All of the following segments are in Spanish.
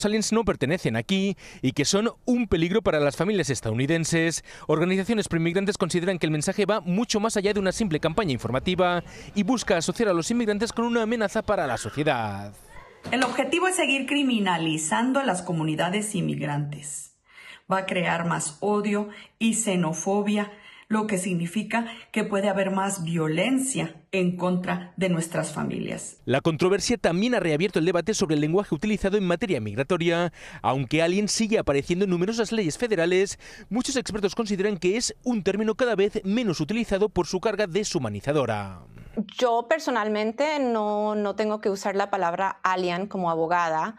aliens no pertenecen aquí y que son un peligro para las familias estadounidenses. Organizaciones proinmigrantes consideran que el mensaje va mucho más allá de una simple campaña informativa y busca asociar a los inmigrantes con una amenaza para la sociedad. El objetivo es seguir criminalizando a las comunidades inmigrantes. Va a crear más odio y xenofobia, lo que significa que puede haber más violencia en contra de nuestras familias. La controversia también ha reabierto el debate sobre el lenguaje utilizado en materia migratoria. Aunque alien sigue apareciendo en numerosas leyes federales, muchos expertos consideran que es un término cada vez menos utilizado por su carga deshumanizadora. Yo personalmente no tengo que usar la palabra alien como abogada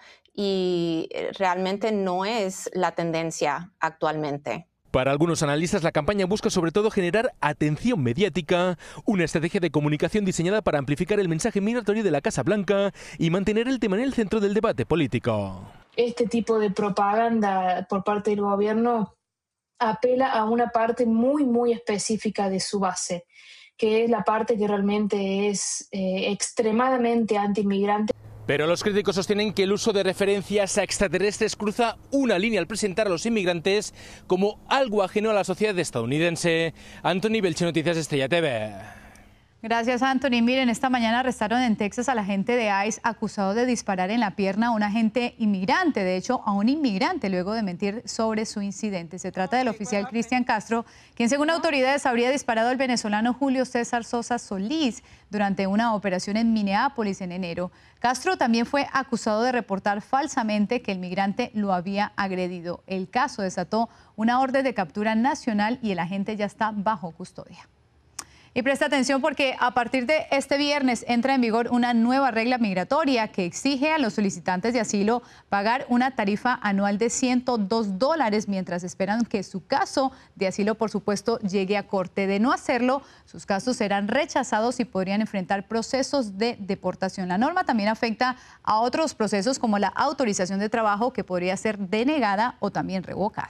y realmente no es la tendencia actualmente. Para algunos analistas, la campaña busca sobre todo generar atención mediática, una estrategia de comunicación diseñada para amplificar el mensaje migratorio de la Casa Blanca y mantener el tema en el centro del debate político. Este tipo de propaganda por parte del gobierno apela a una parte muy específica de su base, que es la parte que realmente es extremadamente anti-inmigrante. Pero los críticos sostienen que el uso de referencias a extraterrestres cruza una línea al presentar a los inmigrantes como algo ajeno a la sociedad estadounidense. Anthony Belchi, Noticias Estrella TV. Gracias, Anthony. Miren, esta mañana arrestaron en Texas al agente de ICE acusado de disparar en la pierna a un agente inmigrante, de hecho, a un inmigrante, luego de mentir sobre su incidente. Se trata del oficial Cristian Castro, quien según autoridades habría disparado al venezolano Julio César Sosa Solís durante una operación en Minneapolis en enero. Castro también fue acusado de reportar falsamente que el migrante lo había agredido. El caso desató una orden de captura nacional y el agente ya está bajo custodia. Y presta atención porque a partir de este viernes entra en vigor una nueva regla migratoria que exige a los solicitantes de asilo pagar una tarifa anual de $102 mientras esperan que su caso de asilo, por supuesto, llegue a corte. De no hacerlo, sus casos serán rechazados y podrían enfrentar procesos de deportación. La norma también afecta a otros procesos como la autorización de trabajo que podría ser denegada o también revocada.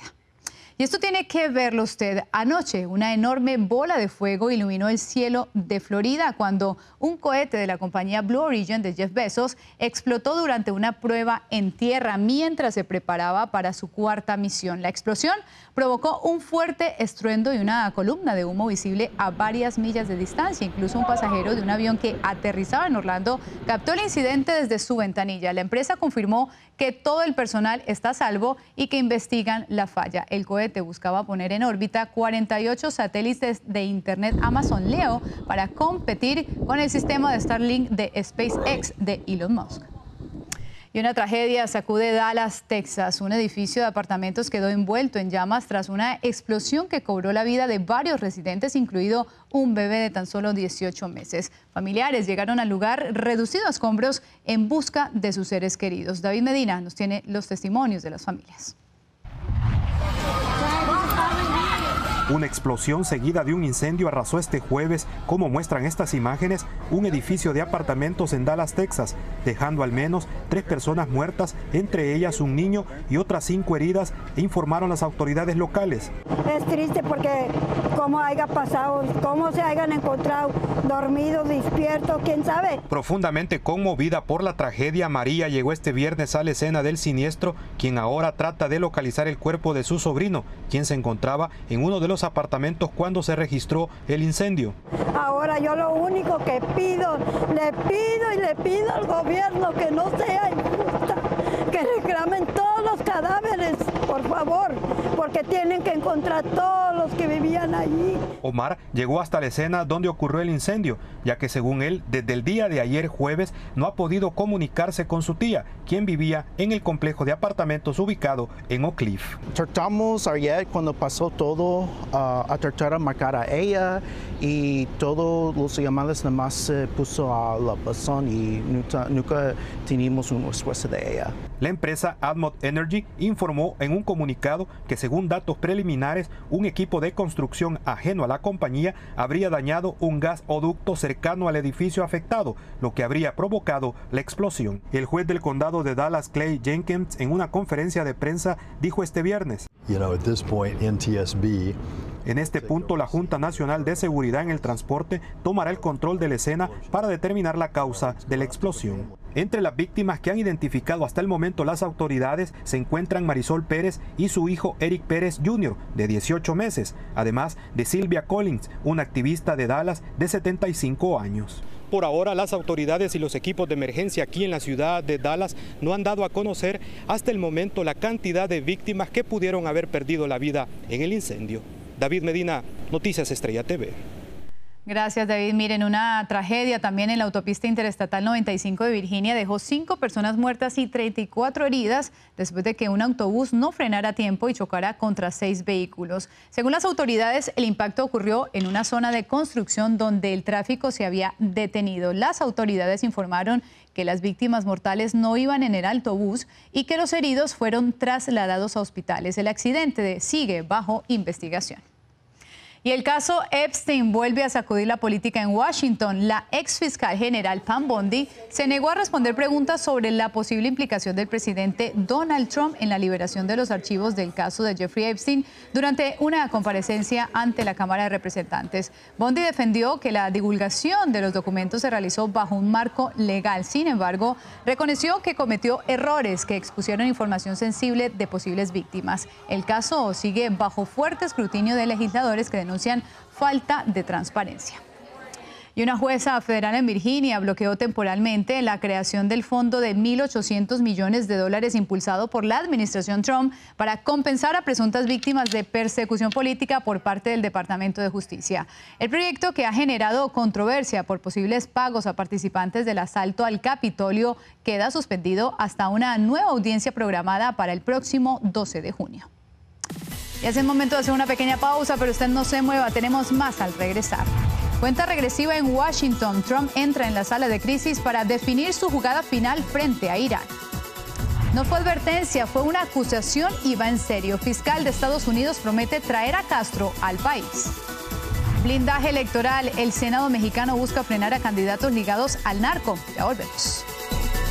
Y esto tiene que verlo usted. Anoche, una enorme bola de fuego iluminó el cielo de Florida cuando un cohete de la compañía Blue Origin de Jeff Bezos explotó durante una prueba en tierra mientras se preparaba para su cuarta misión. La explosión provocó un fuerte estruendo y una columna de humo visible a varias millas de distancia. Incluso un pasajero de un avión que aterrizaba en Orlando captó el incidente desde su ventanilla. La empresa confirmó que todo el personal está a salvo y que investigan la falla. El cohete buscaba poner en órbita 48 satélites de Internet Amazon Leo para competir con el sistema de Starlink de SpaceX de Elon Musk. Y una tragedia sacude Dallas, Texas. Un edificio de apartamentos quedó envuelto en llamas tras una explosión que cobró la vida de varios residentes, incluido un bebé de tan solo 18 meses. Familiares llegaron al lugar reducido a escombros en busca de sus seres queridos. David Medina nos tiene los testimonios de las familias. Una explosión seguida de un incendio arrasó este jueves, como muestran estas imágenes, un edificio de apartamentos en Dallas, Texas, dejando al menos 3 personas muertas, entre ellas un niño y otras 5 heridas, informaron las autoridades locales. Es triste porque cómo haya pasado, cómo se hayan encontrado dormidos, despiertos, quién sabe. Profundamente conmovida por la tragedia, María llegó este viernes a la escena del siniestro, quien ahora trata de localizar el cuerpo de su sobrino, quien se encontraba en uno de los apartamentos cuando se registró el incendio. Ahora yo lo único que pido, le pido al gobierno que no sea injusta, que reclamen todos los cadáveres, por favor, porque tienen que encontrar todos los que vivían allí. Omar llegó hasta la escena donde ocurrió el incendio, ya que según él, desde el día de ayer jueves, no ha podido comunicarse con su tía, quien vivía en el complejo de apartamentos ubicado en Oak Cliff. Tratamos ayer cuando pasó todo a tratar de marcar a ella y todos los llamadas nada más se puso a la buzón y nunca teníamos una respuesta de ella. La empresa Admod Energy informó en un comunicado que según datos preliminares, un equipo de construcción ajeno a la compañía habría dañado un gasoducto cercano al edificio afectado, lo que habría provocado la explosión. El juez del condado de Dallas, Clay Jenkins, en una conferencia de prensa dijo este viernes: en este punto, la Junta Nacional de Seguridad en el Transporte tomará el control de la escena para determinar la causa de la explosión. Entre las víctimas que han identificado hasta el momento las autoridades se encuentran Marisol Pérez y su hijo Eric Pérez Jr., de 18 meses, además de Silvia Collins, una activista de Dallas de 75 años. Por ahora, las autoridades y los equipos de emergencia aquí en la ciudad de Dallas no han dado a conocer hasta el momento la cantidad de víctimas que pudieron haber perdido la vida en el incendio. David Medina, Noticias Estrella TV. Gracias, David. Miren, una tragedia también en la autopista interestatal 95 de Virginia dejó 5 personas muertas y 34 heridas después de que un autobús no frenara a tiempo y chocara contra 6 vehículos. Según las autoridades, el impacto ocurrió en una zona de construcción donde el tráfico se había detenido. Las autoridades informaron que las víctimas mortales no iban en el autobús y que los heridos fueron trasladados a hospitales. El accidente sigue bajo investigación. Y el caso Epstein vuelve a sacudir la política en Washington. La ex fiscal general Pam Bondi se negó a responder preguntas sobre la posible implicación del presidente Donald Trump en la liberación de los archivos del caso de Jeffrey Epstein durante una comparecencia ante la Cámara de Representantes. Bondi defendió que la divulgación de los documentos se realizó bajo un marco legal. Sin embargo, reconoció que cometió errores que expusieron información sensible de posibles víctimas. El caso sigue bajo fuerte escrutinio de legisladores que denuncian falta de transparencia. Y una jueza federal en Virginia bloqueó temporalmente la creación del fondo de $1.800 millones impulsado por la administración Trump para compensar a presuntas víctimas de persecución política por parte del Departamento de Justicia. El proyecto, que ha generado controversia por posibles pagos a participantes del asalto al Capitolio, queda suspendido hasta una nueva audiencia programada para el próximo 12 de junio. Y es el momento de hacer una pequeña pausa, pero usted no se mueva, tenemos más al regresar. Cuenta regresiva en Washington. Trump entra en la sala de crisis para definir su jugada final frente a Irán. No fue advertencia, fue una acusación y va en serio. Fiscal de Estados Unidos promete traer a Castro al país. Blindaje electoral. El Senado mexicano busca frenar a candidatos ligados al narco. Ya volvemos.